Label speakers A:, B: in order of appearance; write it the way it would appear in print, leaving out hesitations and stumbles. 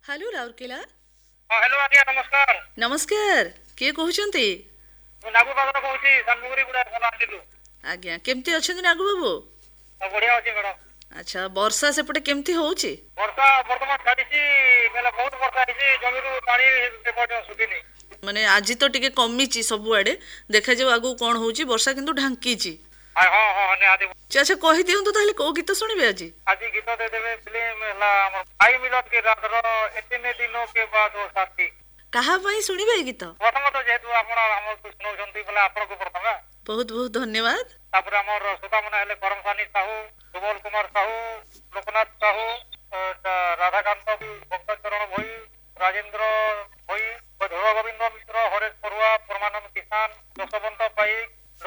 A: Hello Rourkela.
B: हाँ hello आज्ञा नमस्कार।
A: नमस्कार। किए कहते?
B: ମୁଁ ନାଗୁ ବାବୁର କହୁଛି ସାନମୁଗୁରି ଗୁଡା ବଲାଙ୍ଗୀରରୁ।
A: आज्ञा केमती अच्छा नागू बाबू?
B: ବଢିଆ ଅଛି ମ୍ୟାଡାମ।
A: अच्छा वर्षा सेपटे केमती होउची?
B: ବର୍ଷା ବର୍ତ୍ତମାନ ଛାଡିଛି, ହେଲେ ବହୁତ ବର୍ଷା ହେଇଛି, ଜମିରୁ ପାଣି ଏପର୍ଯ୍ୟନ୍ତ ଶୁଖିନି।
A: माने आज तो टिके कमिची सबुआडे, देखा जाऊ आगु कौन होउची। वर्षा किंतु ढांकीची।
B: हाँ हाँ हाँ निहाती।
A: अच्छा कहि दियंतु ताहले को गीत सुनिबे आज?
B: ଆଜି ଗୀତ ଦେଇଦେବେ ଫିଲ୍ମ ହେଲା ଆମର ଭାଇ ମିଲନ के रातର ଏତିନେ ଦିନों के बाद वो साथी।
A: कहा पई सुनिबे गीत?
B: ପ୍ରଥମତଃ ଯେହେତୁ ଆପଣ ଆମକୁ ଶୁଣାଉଛନ୍ତି ବୋଲେ ଆପଣଙ୍କୁ ପ୍ରଥମେ,
A: बहुत बहुत धन्यवाद।
B: ତାପରେ ଆମର ଶ୍ରୋତାମାନେ ହେଲେ କରମସାନୀ ସାହୁ, ସୁବଲ କୁମାର ସାହୁ, ଲୋକନାଥ ସାହୁ, ରାଧାକାନ୍ତ ଭକ୍ତଚରଣ ଭୋଇ, ରାଜେନ୍ଦ୍ର ଭୋଇ, ଧ୍ରୁବ ଗୋବିନ୍ଦ ମିଶ୍ର, ହରେଶ ପରୁଆ, ପରମାନନ୍ଦ କିଷାନ, ଯଶବନ୍ତ ପାଇକ,